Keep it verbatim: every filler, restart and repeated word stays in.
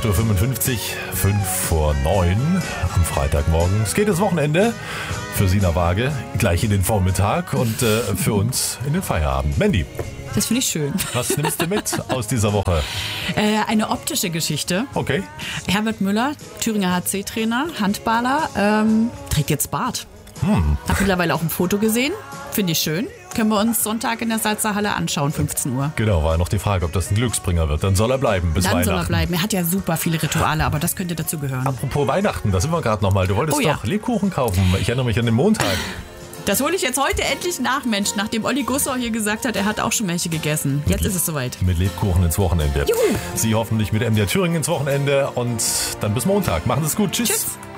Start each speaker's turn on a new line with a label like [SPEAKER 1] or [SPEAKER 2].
[SPEAKER 1] acht Uhr fünfundfünfzig, fünf vor neun am Freitagmorgen. Es geht ins Wochenende. Für Sina Waage gleich in den Vormittag und äh, für uns in den Feierabend. Mandy.
[SPEAKER 2] Das finde ich schön.
[SPEAKER 1] Was nimmst du mit aus dieser Woche?
[SPEAKER 2] Äh, eine optische Geschichte.
[SPEAKER 1] Okay.
[SPEAKER 2] Herbert Müller, Thüringer H C-Trainer, Handballer, ähm, trägt jetzt Bart.
[SPEAKER 1] Hm.
[SPEAKER 2] Hab mittlerweile auch ein Foto gesehen. Finde ich schön. Können wir uns Sonntag in der Salzer Halle anschauen, fünfzehn Uhr.
[SPEAKER 1] Genau, war noch die Frage, ob das ein Glücksbringer wird. Dann soll er bleiben bis
[SPEAKER 2] Dann
[SPEAKER 1] Weihnachten.
[SPEAKER 2] soll er bleiben. Er hat ja super viele Rituale, aber das könnte dazu gehören.
[SPEAKER 1] Apropos Weihnachten, da sind wir gerade nochmal. Du wolltest
[SPEAKER 2] Oh ja.
[SPEAKER 1] doch Lebkuchen kaufen. Ich erinnere mich an den Montag.
[SPEAKER 2] Das hole ich jetzt heute endlich nach, Mensch, nachdem Olli Gussau hier gesagt hat, er hat auch schon welche gegessen. Jetzt ist es soweit.
[SPEAKER 1] Mit Lebkuchen ins Wochenende.
[SPEAKER 2] Juhu.
[SPEAKER 1] Sie hoffentlich mit M D R Thüringen ins Wochenende und dann bis Montag. Machen Sie es gut. Tschüss.
[SPEAKER 2] Tschüss.